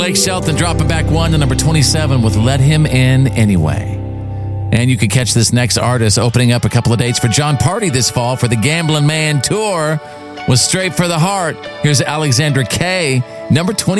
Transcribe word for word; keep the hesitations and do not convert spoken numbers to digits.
Blake Shelton dropping back one to number twenty-seven with Let Him In Anyway. And you can catch this next artist opening up a couple of dates for John Party this fall for the Gambling Man Tour with Straight for the Heart. Here's Alexandra Kay, number twenty.